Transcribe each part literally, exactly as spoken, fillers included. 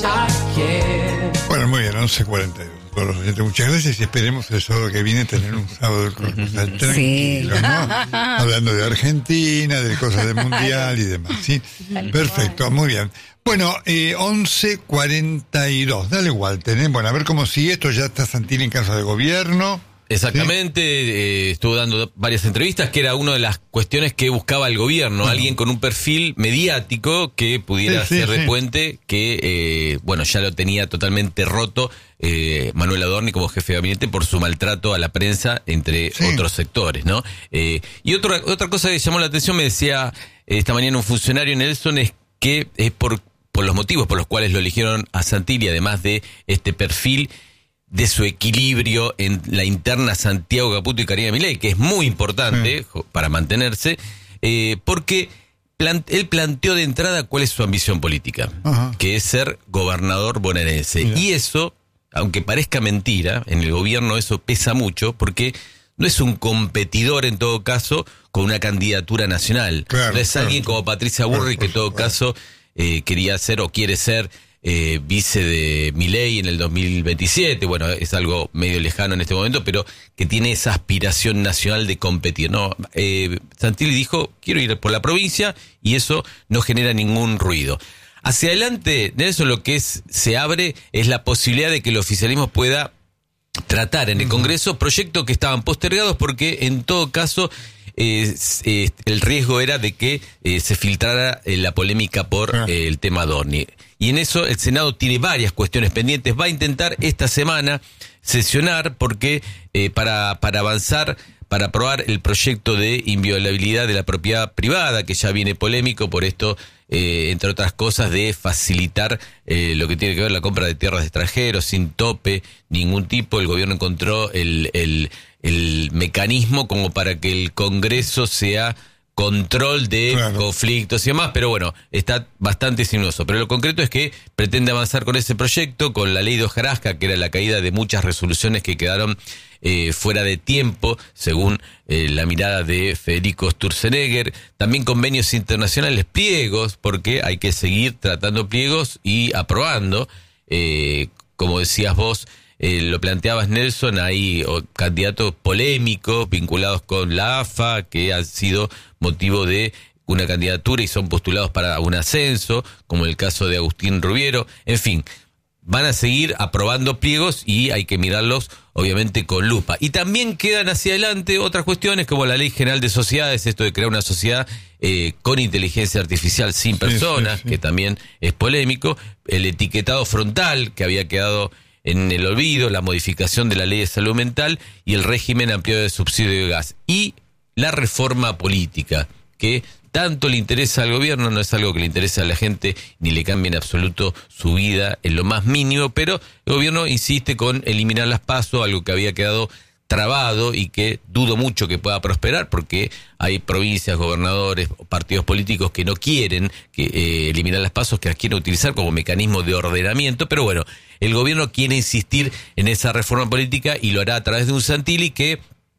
Bueno, muy bien, once cuarenta y dos. Todos los oyentes, muchas gracias y esperemos el sábado que viene tener un sábado tranquilo, sí. ¿no? Hablando de Argentina, de cosas del Mundial y demás, ¿sí? Perfecto, muy bien. Bueno, eh, once cuarenta y dos, dale Walter, ¿eh? Bueno, a ver cómo sigue esto, ya está Santilli en casa de gobierno. Exactamente, ¿sí? eh, estuvo dando varias entrevistas, que era una de las cuestiones que buscaba el gobierno, uh-huh. alguien con un perfil mediático que pudiera sí, ser sí, de sí. puente, que eh, bueno, ya lo tenía totalmente roto eh, Manuel Adorni como jefe de gabinete por su maltrato a la prensa, entre sí. otros sectores, ¿no? Eh, y otra otra cosa que llamó la atención, me decía eh, esta mañana un funcionario, Nelson, es que es por, por los motivos por los cuales lo eligieron a Santilli, además de este perfil, de su equilibrio en la interna Santiago Caputo y Karina Milei, que es muy importante sí. para mantenerse, eh, porque plant- él planteó de entrada cuál es su ambición política, Ajá. que es ser gobernador bonaerense. Mira. Y eso, aunque parezca mentira, en el gobierno eso pesa mucho, porque no es un competidor en todo caso con una candidatura nacional. Claro, no es claro. alguien como Patricia Burri, claro, que en todo claro. caso eh, quería ser o quiere ser Eh, vice de Milei en el dos mil veintisiete, bueno, es algo medio lejano en este momento, pero que tiene esa aspiración nacional de competir, ¿no? Eh, Santilli dijo, quiero ir por la provincia, y eso no genera ningún ruido. Hacia adelante, Nelson, lo que es, se abre es la posibilidad de que el oficialismo pueda tratar en el Congreso proyectos que estaban postergados, porque en todo caso eh, eh, el riesgo era de que eh, se filtrara eh, la polémica por eh, el tema Adorni. Y en eso el Senado tiene varias cuestiones pendientes. Va a intentar esta semana sesionar porque eh, para, para avanzar, para aprobar el proyecto de inviolabilidad de la propiedad privada, que ya viene polémico por esto, eh, entre otras cosas, de facilitar eh, lo que tiene que ver la compra de tierras de extranjeros sin tope ningún tipo. El gobierno encontró el, el, el mecanismo como para que el Congreso sea control de claro. conflictos y demás, pero bueno, está bastante sinuoso. Pero lo concreto es que pretende avanzar con ese proyecto, con la ley de hojarasca, que era la caída de muchas resoluciones que quedaron eh, fuera de tiempo, según eh, la mirada de Federico Sturzenegger. También convenios internacionales, pliegos, porque hay que seguir tratando pliegos y aprobando, eh, como decías vos, Eh, lo planteabas, Nelson, hay o, candidatos polémicos vinculados con la A F A que han sido motivo de una candidatura y son postulados para un ascenso, como el caso de Agustín Rubiero. En fin, van a seguir aprobando pliegos y hay que mirarlos obviamente con lupa. Y también quedan hacia adelante otras cuestiones como la Ley General de Sociedades, esto de crear una sociedad eh, con inteligencia artificial sin personas, sí, sí, sí. que también es polémico, el etiquetado frontal que había quedado en el olvido, la modificación de la ley de salud mental y el régimen ampliado de subsidio de gas. Y la reforma política, que tanto le interesa al gobierno, no es algo que le interesa a la gente, ni le cambia en absoluto su vida en lo más mínimo, pero el gobierno insiste con eliminar las PASO, algo que había quedado trabado y que dudo mucho que pueda prosperar, porque hay provincias, gobernadores, partidos políticos que no quieren que, eh, eliminar las PASO, que las quieren utilizar como mecanismo de ordenamiento, pero bueno, el gobierno quiere insistir en esa reforma política y lo hará a través de un Santilli que,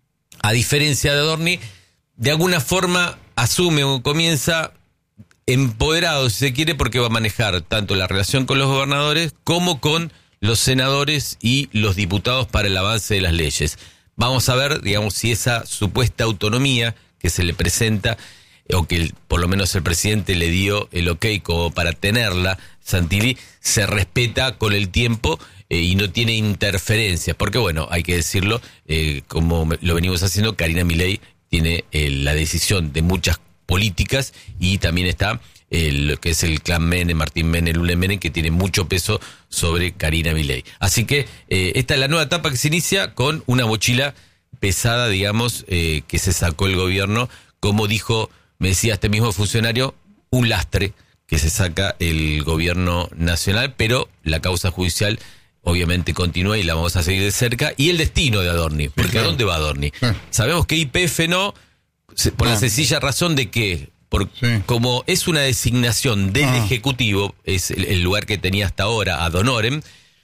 a diferencia de Adorni, de alguna forma asume o comienza empoderado, si se quiere, porque va a manejar tanto la relación con los gobernadores como con los senadores y los diputados para el avance de las leyes. Vamos a ver, digamos, si esa supuesta autonomía que se le presenta, o que el, por lo menos el presidente le dio el ok como para tenerla, Santilli, se respeta con el tiempo eh, y no tiene interferencias. Porque bueno, hay que decirlo, eh, como lo venimos haciendo, Karina Milei tiene eh, la decisión de muchas políticas y también está eh, lo que es el clan Menem, Martín Menem, Lula Menem, que tiene mucho peso sobre Karina Milei. Así que eh, esta es la nueva etapa que se inicia con una mochila pesada, digamos, eh, que se sacó el gobierno, como dijo, me decía este mismo funcionario, un lastre que se saca el gobierno nacional, pero la causa judicial obviamente continúa y la vamos a seguir de cerca, y el destino de Adorni, porque claro. ¿a dónde va Adorni? Sí. Sabemos que Y P F no, por no. la sencilla razón de que, por, sí. como es una designación del ah. Ejecutivo, es el, el lugar que tenía hasta ahora ad honorem,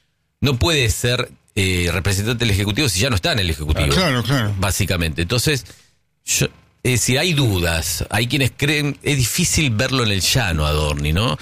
no puede ser eh, representante del Ejecutivo si ya no está en el Ejecutivo. Ah, claro, claro. Básicamente. Entonces, yo, es decir, hay dudas, hay quienes creen, es difícil verlo en el llano, Adorni, ¿no?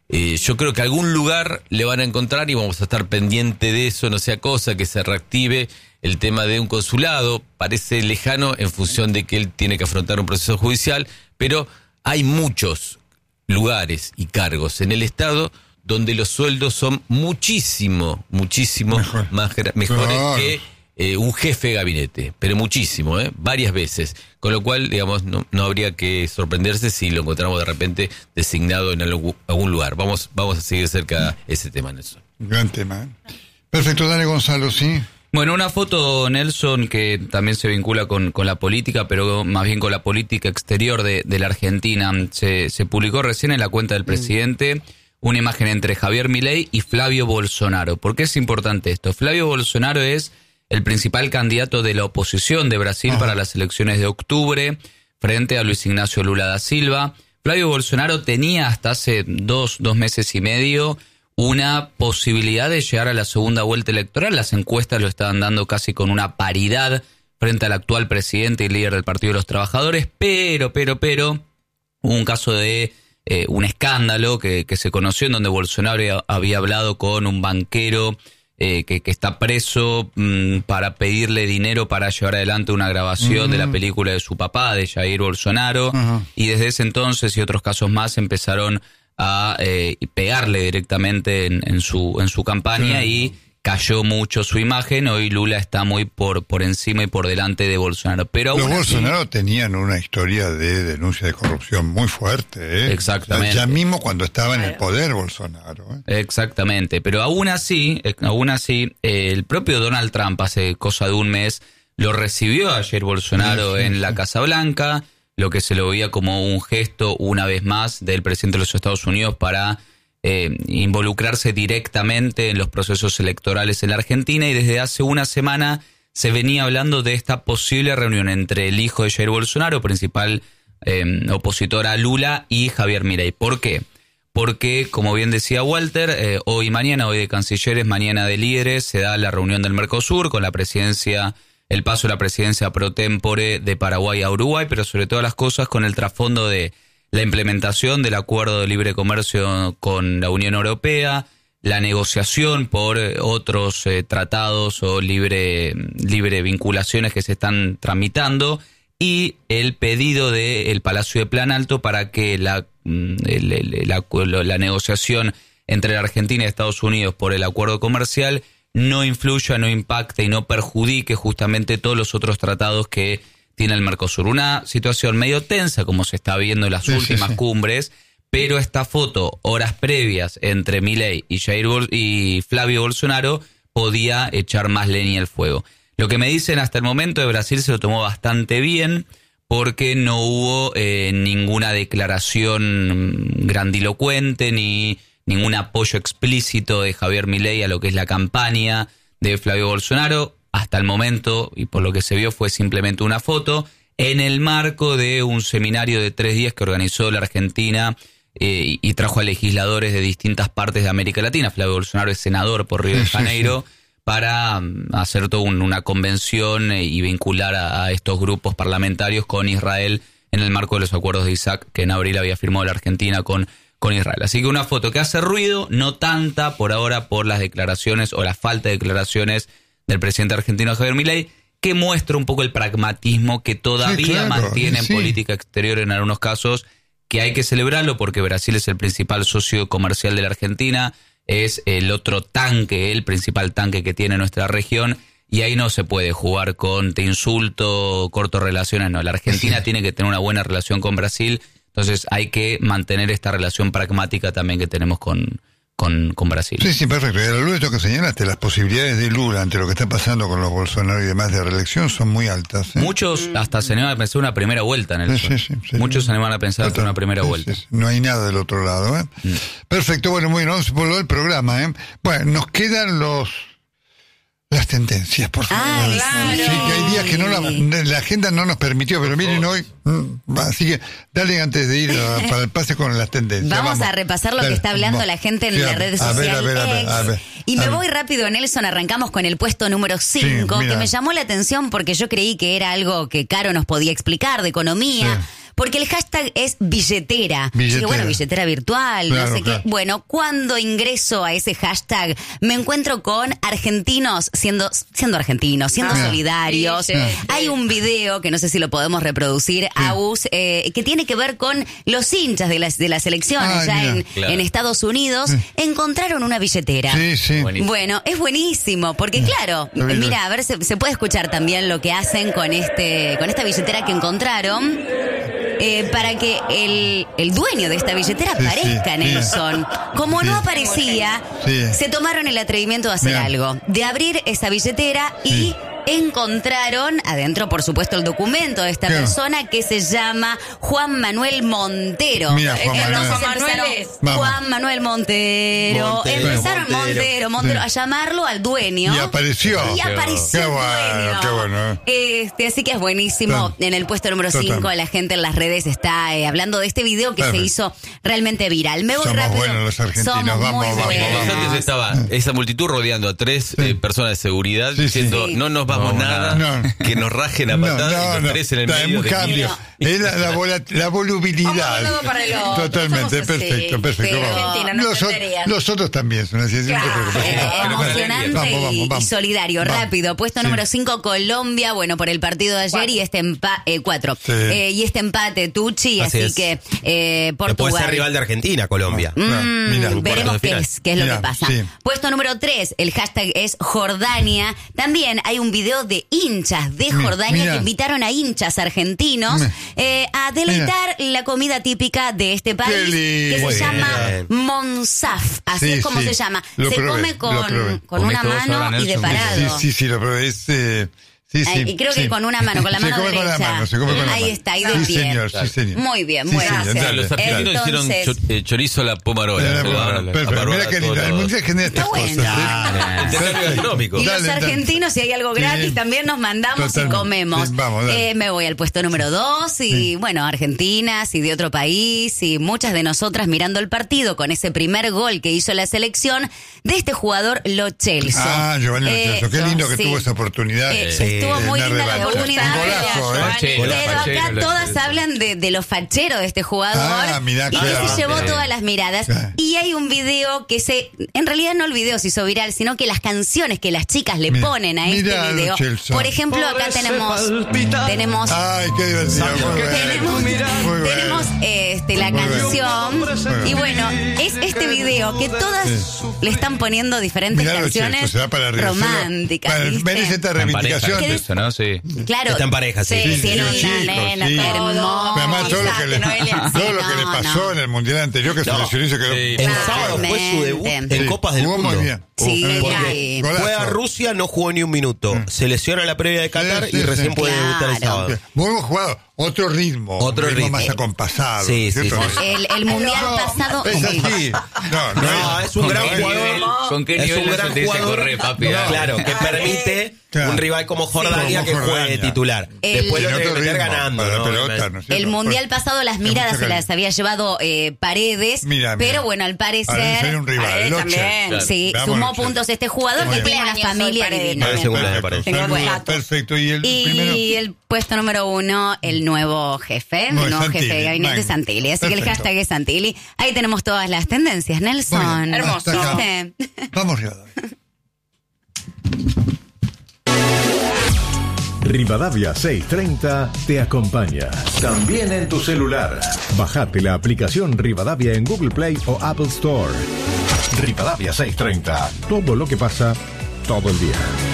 Eh, yo creo que algún lugar le van a encontrar y vamos a estar pendiente de eso, no sea cosa que se reactive el tema de un consulado. Parece lejano en función de que él tiene que afrontar un proceso judicial, pero hay muchos lugares y cargos en el Estado donde los sueldos son muchísimo, muchísimo Mejor. más mejores claro. que eh, un jefe de gabinete, pero muchísimo, ¿eh? varias veces. Con lo cual, digamos, no, no habría que sorprenderse si lo encontramos de repente designado en algún, algún lugar. Vamos, vamos a seguir cerca ese tema, Nelson. Gran tema. Perfecto, dale, Gonzalo, sí. Bueno, una foto, Nelson, que también se vincula con, con la política, pero más bien con la política exterior de, de la Argentina. Se, se publicó recién en la cuenta del presidente una imagen entre Javier Milei y Flavio Bolsonaro. ¿Por qué es importante esto? Flavio Bolsonaro es el principal candidato de la oposición de Brasil Ajá. para las elecciones de octubre, frente a Luis Ignacio Lula da Silva. Flavio Bolsonaro tenía hasta hace dos, dos meses y medio una posibilidad de llegar a la segunda vuelta electoral. Las encuestas lo estaban dando casi con una paridad frente al actual presidente y líder del Partido de los Trabajadores, pero, pero, pero, hubo un caso de eh, un escándalo que, que se conoció en donde Bolsonaro había hablado con un banquero eh, que, que está preso mmm, para pedirle dinero para llevar adelante una grabación uh-huh. de la película de su papá, de Jair Bolsonaro, uh-huh. y desde ese entonces y otros casos más empezaron a eh, pegarle directamente en, en su en su campaña sí. y cayó mucho su imagen. Hoy Lula está muy por por encima y por delante de Bolsonaro. Pero los aún así, Bolsonaro tenían una historia de denuncia de corrupción muy fuerte, ¿eh? Exactamente. O sea, ya mismo cuando estaba en el poder Bolsonaro, ¿eh? Exactamente. Pero aún así, aún así, eh, el propio Donald Trump hace cosa de un mes lo recibió ayer Bolsonaro sí, sí, en sí. la Casa Blanca, lo que se lo veía como un gesto, una vez más, del presidente de los Estados Unidos para eh, involucrarse directamente en los procesos electorales en la Argentina, y desde hace una semana se venía hablando de esta posible reunión entre el hijo de Jair Bolsonaro, principal eh, opositor a Lula, y Javier Milei. ¿Por qué? Porque, como bien decía Walter, eh, hoy y mañana, hoy de cancilleres, mañana de líderes, se da la reunión del Mercosur con la presidencia... el paso de la presidencia pro tempore de Paraguay a Uruguay, pero sobre todas las cosas con el trasfondo de la implementación del acuerdo de libre comercio con la Unión Europea, la negociación por otros eh, tratados o libre, libre vinculaciones que se están tramitando, y el pedido del Palacio de Plan Alto para que la, el, el, la, la negociación entre la Argentina y Estados Unidos por el acuerdo comercial no influya, no impacte y no perjudique justamente todos los otros tratados que tiene el Mercosur. Una situación medio tensa, como se está viendo en las sí, últimas sí, sí. cumbres, pero esta foto, horas previas, entre Milei y, Jair Bol- y Flavio Bolsonaro, podía echar más leña al fuego. Lo que me dicen hasta el momento de Brasil se lo tomó bastante bien, porque no hubo eh, ninguna declaración grandilocuente ni ningún apoyo explícito de Javier Milei a lo que es la campaña de Flavio Bolsonaro. Hasta el momento, y por lo que se vio, fue simplemente una foto en el marco de un seminario de tres días que organizó la Argentina eh, y trajo a legisladores de distintas partes de América Latina. Flavio Bolsonaro es senador por Río de Janeiro, sí, sí, sí. para hacer toda un, una convención y vincular a, a estos grupos parlamentarios con Israel en el marco de los acuerdos de Isaac que en abril había firmado la Argentina con con Israel. Así que una foto que hace ruido, no tanta por ahora por las declaraciones o la falta de declaraciones del presidente argentino Javier Milei, que muestra un poco el pragmatismo que todavía sí, claro, mantiene sí. en política exterior en algunos casos, que hay que celebrarlo porque Brasil es el principal socio comercial de la Argentina, es el otro tanque, el principal tanque que tiene nuestra región, y ahí no se puede jugar con te insulto, corto relaciones, no. La Argentina sí. tiene que tener una buena relación con Brasil. Entonces hay que mantener esta relación pragmática también que tenemos con, con, con Brasil. Sí, sí, perfecto. Y a la luz de esto que señalaste, las posibilidades de Lula ante lo que está pasando con los Bolsonaro y demás de reelección son muy altas, ¿eh? Muchos hasta se animan a pensar una primera vuelta en el sí, sí, sí, sí. Muchos se animan a pensar hasta una primera sí, vuelta. Sí, sí. No hay nada del otro lado, ¿eh? Mm. Perfecto, bueno, muy bien, vamos por lo del programa, ¿eh? Bueno, nos quedan los... las tendencias, por favor. Ah, claro. Sí, que hay días que no la, la agenda no nos permitió, pero miren hoy, así que dale antes de ir a, para el pase con las tendencias. Vamos, vamos. a repasar lo dale, que está hablando vamos. la gente en sí, las redes a sociales. Ver, a ver, a ver, a ver, y me a voy ver. rápido, Nelson, arrancamos con el puesto número cinco, sí, que me llamó la atención porque yo creí que era algo que Caro nos podía explicar de economía. Sí. porque el hashtag es billetera. Billetera. Así que, bueno, billetera virtual, Claro, no sé claro. qué. Bueno, cuando ingreso a ese hashtag, me encuentro con argentinos siendo, siendo argentinos, siendo Ah. solidarios. Sí, sí, sí. Hay un video que no sé si lo podemos reproducir, Agus, eh, que tiene que ver con los hinchas de las, de las elecciones Ah, ya mira. en, Claro. en Estados Unidos. Encontraron una billetera. Sí, sí. Buenísimo. Bueno, es buenísimo, porque claro, Está bien. mira, a ver, se, se puede escuchar también lo que hacen con este, con esta billetera que encontraron. eh, para que el, el dueño de esta billetera Sí, aparezca, sí, Nelson. Como Sí. no aparecía, Sí. se tomaron el atrevimiento de hacer Mira. algo, de abrir esa billetera y Sí. encontraron adentro, por supuesto, el documento de esta Claro. persona que se llama Juan Manuel Montero. Mira, Juan Entonces Manuel. empezaron, Manueles. Vamos. Juan Manuel Montero. Montero, empezaron Montero. Montero, Montero, Sí. a llamarlo al dueño. Y apareció. Y apareció Qué el bueno, dueño. qué bueno. Este, así que es buenísimo. Claro. En el puesto número Total. cinco, la gente en las redes está eh, hablando de este video que Perfecto. se hizo realmente viral. Me voy Somos rápido. buenos los argentinos. Somos Vamos, muy vamos, buenos. vamos. Antes estaba esa multitud rodeando a tres eh, personas de seguridad Sí, sí. diciendo Sí. no nos vamos No, nada, nada. No. que nos rajen a patadas y los tres en el Está medio un de cambio. Es la, la, vola- la volubilidad. Vamos de un lado para el otro. Totalmente, Somos así, perfecto, perfecto. pero- Vamos. Argentina, no los, o- entenderían. los otros también son así. no te Claro. preocupes. Eh, Pero con emocionante alegría. Vamos, vamos, y- vamos. y solidario. Vamos. Rápido. Puesto Sí. número cinco, Colombia. Bueno, por el partido de ayer Cuatro. y este empate. cuatro. Sí. Eh, y este empate, Tucci. Así Así, es. que eh, Que Portugal. puede ser rival de Argentina, Colombia. Mm, Claro, mira. veremos Cuartos de qué final. es, qué es lo Mira, que pasa. sí. Puesto número tres, el hashtag es Jordania. También hay un video de hinchas de Mi- Jordania mira. que invitaron a hinchas argentinos Mi- eh, a deleitar la comida típica de este país Qué que lindo. se Muy llama bien. Monsaf. Así Sí, es como sí. se llama. Lo se probé, come lo con, probé. con Comés una todos mano ahora, y de Nelson. parado. Sí, sí, sí, lo probé. Es, eh, sí, sí, Ay, y creo que sí. con una mano, con la mano se come derecha. con la mano, se come con la Ahí mano. está, ahí de sí, pie. señor, sí, señor. Muy bien, Sí, bueno. señor, Gracias. dale. Los argentinos Entonces- hicieron cho- eh, chorizo a la pomarola. Dale, se lo daban a la- a perfecto. Parola Mira qué a lindo. todos El los- mundial genera estas Está cosas. bueno. ¿eh? Intercambio Perfecto. gastronómico. Y Dale, los dale. argentinos, si hay algo Sí. gratis, también nos mandamos Totalmente. y comemos. Sí, vamos, dale. Eh, me voy al puesto número dos y, Sí. bueno, argentinas y de otro país y muchas de nosotras mirando el partido con ese primer gol que hizo la selección de este jugador Lo Celso. Ah, Giovanni Lo Celso. Qué lindo que sí. tuvo esa oportunidad. Eh, Sí, estuvo muy una linda la revancha. oportunidad. Un golazo, ¿eh? Fachero, Pero fachero, acá Lo todas Celso. hablan de, de lo fachero de este jugador Ah, mirá, y que claro. se llevó Sí. todas las miradas. Claro. Y hay un video que se, en realidad no el video se hizo viral, sino que las canciones que las chicas le Mira, ponen a mirá este Lo video. Celso. Por ejemplo, acá tenemos, tenemos, Ay, qué divertido. Muy bueno. tenemos, Muy bueno. tenemos este, la Muy bueno. canción. bueno. Y bueno, es este video que todas le están poniendo diferentes Mirá Lo canciones Celso, se va para arriba. románticas. Para- ¿viste? merece esta Está en pareja, reivindicación. Lo de- Celso, ¿no? Sí. Claro. Está en pareja, sí. Sí, Sí, tiene sí, una chicos, nena sí. hermosa. Pero además todo lo que le, Noelia. todo lo Sí, que le no, pasó no. en el mundial anterior que se No. lesionó y se quedó. Sí. El sábado fue su debut Totalmente. en Sí, Copas del jugó Mundo. muy bien. Sí, Porque- claro. Fue a golazo. Rusia, no jugó ni un minuto. Se lesiona la previa de Qatar Sí, sí, y recién sí. puede debutar el Claro. sábado. Muy buen jugador. Otro ritmo. Otro un ritmo, ritmo. más acompasado. Sí, sí, ¿cierto? sí. El, el mundial pasado. Es así. No, no, No, es un ¿Con gran qué jugador. nivel- ¿Con qué Es nivel un eso gran te dice jugador. corre, papi? No, Ah. claro, que permite Claro. un rival como Jordania Como que juegue Jordania. de titular. El- Después lo Tiene tiene que otro meter ritmo ganando. para la ¿no? pelota, ¿no es El cierto? mundial pasado las Es miradas mucho se las cariño. había llevado eh, Paredes, Mira, mira. pero bueno, al parecer Paredes era un rival, Paredes Lo también. Celso. Claro. sí, Veamos sumó Lo Celso. puntos este jugador Muy que bien. tiene una Cumpleaños familia hoy, Paredes. divina. Parece Perfecto, una de perfecto. Paredes. Tengo Saludos. datos. Perfecto. Y el primero. Y el puesto número uno, el nuevo jefe, No, el nuevo Santilli, jefe de gabinete magno. Santilli. Así que el Perfecto. hashtag es Santilli. Ahí tenemos todas las tendencias, Nelson. Bueno, Hermoso. hasta acá. Sí. Vamos, Rivadavia. Rivadavia seiscientos treinta te acompaña. También en tu celular. Bajate la aplicación Rivadavia en Google Play o Apple Store. Rivadavia seiscientos treinta. Todo lo que pasa todo el día.